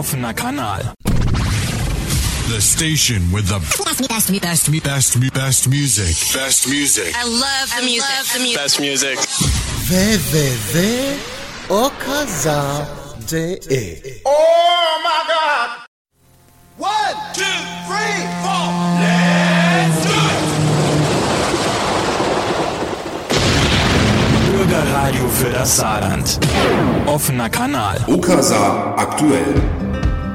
Offener Kanal. The station with the best music. Best music. I love the music. Best music. www.okaza.de. Oh my God! 1, 2, 3, 4. Let's do it! Bürgerradio für das Saarland. Offener Kanal. Okaza aktuell.